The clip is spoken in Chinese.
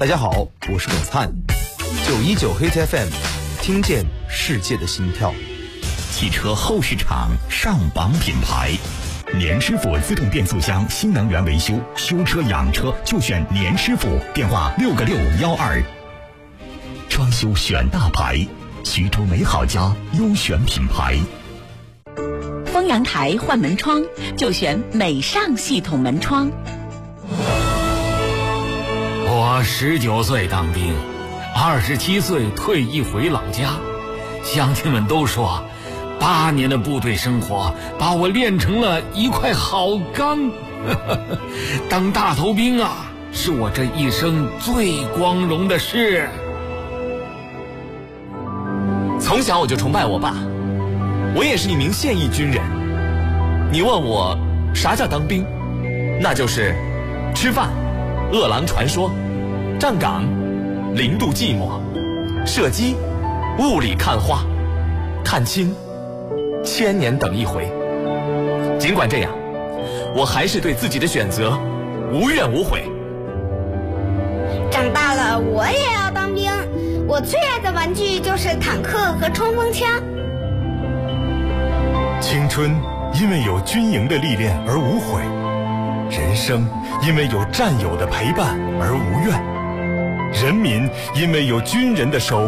大家好，我是董灿，919 Hit FM， 听见世界的心跳。 汽车后市场上榜品牌，年师傅自动变速箱新能源维修，修车养车就选年师傅，电话6个612。装修选大牌，徐州美好家优选品牌。 丰阳台换门窗就选美尚系统门窗。 我19岁当兵，27岁退役回老家，乡亲们都说8年的部队生活把我练成了一块好钢。当大头兵啊，是我这一生最光荣的事。 从小我就崇拜我爸，我也是一名现役军人。你问我啥叫当兵，那就是吃饭、饿狼传说、站岗、0度寂寞、射击、雾里看花、探亲、1000年等一回。尽管这样，我还是对自己的选择无怨无悔。 长大了我也要当兵，我最爱的玩具就是坦克和冲锋枪。 青春因为有军营的历练而无悔，人生因为有战友的陪伴而无怨，人民因为有军人的守